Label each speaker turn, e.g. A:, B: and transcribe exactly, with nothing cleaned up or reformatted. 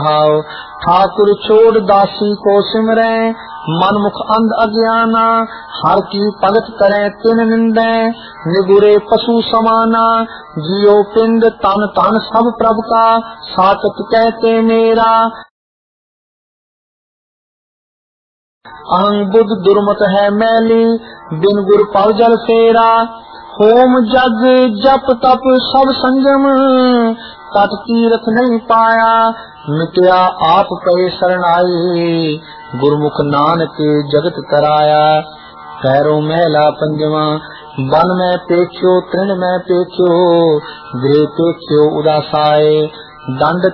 A: ठाकुर छोड़ दासी को सिमरै, मन मुख अंध अज्ञाना, हर की भगत करे तिन निंदै, निगुरे पशु समाना, जियो पिंड तन तन सब प्रभ का, साचत कहते मेरा। अहं बुद्ध दुर्मत है मैली, बिन गुर पव जल फेरा, होम जग जप तप सब संयम, तट तीरथ नहीं पाया, मिटया आप पे शरणाई, गुरमुख नानक जगत तराया। पैरों मैला पंजवा, वन में पेख्यो तृण में पेख्यो, गृह पेख्यो उदासाए, दंड